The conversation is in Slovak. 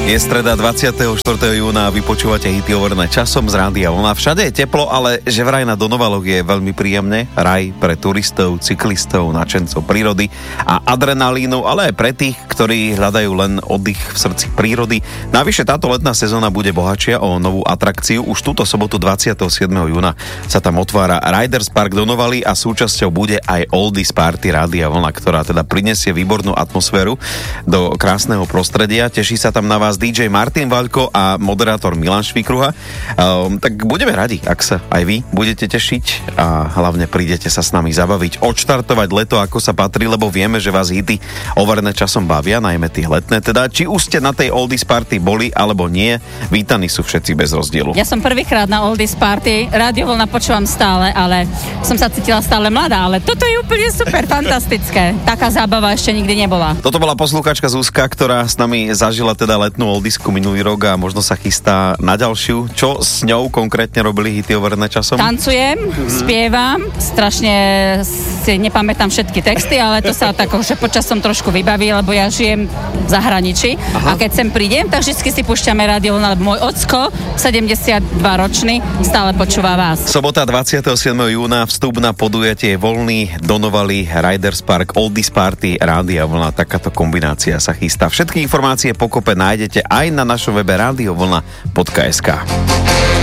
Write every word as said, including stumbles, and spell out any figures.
Je streda dvadsiateho štvrtého júna a vy počúvate hity overené časom z Rádia Vlna. Všade je teplo, ale že vraj na Donovaloch je veľmi príjemne. Raj pre turistov, cyklistov, nadšencov prírody a adrenalínu, ale aj pre tých, ktorí hľadajú len oddych v srdci prírody. Navyše táto letná sezóna bude bohatšia o novú atrakciu. Už túto sobotu dvadsiateho siedmeho júna sa tam otvára Riders Park Donovali a súčasťou bude aj Oldies Party Rádia Vlna, ktorá teda prinesie výbornú atmosféru do krásneho prostredia. Teší sa tam na vás dý džej Martin Vaľko a moderátor Milan Švikruha. Um, tak budeme radi, ak sa aj vy budete tešiť a hlavne prídete sa s nami zabaviť, odštartovať leto, ako sa patrí, lebo vieme, že vás hity overené časom bavia, najmä tie letné. Teda, či už ste na tej Oldies Party boli, alebo nie, vítaní sú všetci bez rozdielu. Ja som prvýkrát na Oldies Party, Rádio Vlna počúvam stále, ale som sa cítila stále mladá, ale toto je úplne super, fantastické. Taká zábava ešte nikdy nebola. Toto bola poslucháčka Zuzka, ktorá s nami zažila teda letnú Oldisku minulý rok a možno sa chystá na ďalšiu. Čo s ňou konkrétne robili hity overené časom? Tancujem, mm-hmm. spievam, strašne si nepamätám všetky texty, ale to sa tak, že počasom trošku vybaví, lebo ja žijem v zahraničí. Aha. A keď sem prídem, tak vždy si púšťame Rádio Vlna, lebo môj ocko, sedemdesiatdva ročný, stále počúva vás. Sobota dvadsiateho siedmeho júna vstup na podujatie je voľný. Donovali Riders Park Oldies Party Rádia Vlna. Takáto kombinácia sa chystá. Všetky informácie pokope nájdete aj na našom webe rádio vlna bodka es ká.